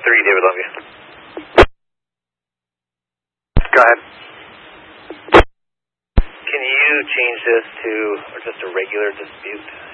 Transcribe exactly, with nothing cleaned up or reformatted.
three, David, love you. Go ahead. Can you change this to just a regular dispute?